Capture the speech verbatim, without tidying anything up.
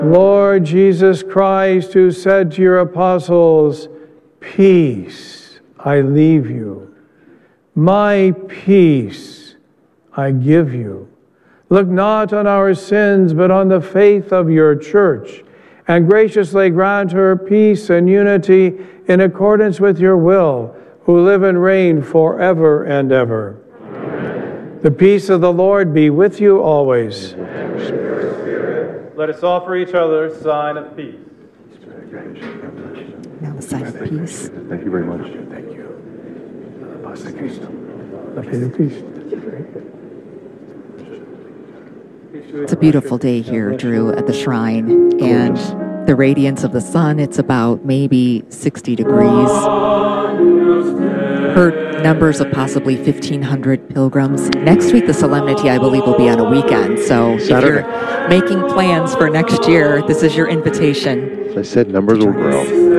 Lord Jesus Christ, who said to your apostles, "Peace I leave you, my peace I give you," look not on our sins, but on the faith of your church, and graciously grant her peace and unity in accordance with your will, who live and reign forever and ever. Amen. The peace of the Lord be with you always. Let us offer each other a sign of peace. Now a sign of peace. Thank you very much. Thank you. The peace. It's a beautiful day here, Drew, at the shrine, and the radiance of the sun, it's about maybe sixty degrees. Heard numbers of possibly fifteen hundred pilgrims. Next week, the solemnity, I believe, will be on a weekend. So Saturday. If you're making plans for next year, this is your invitation. As I said, numbers will grow.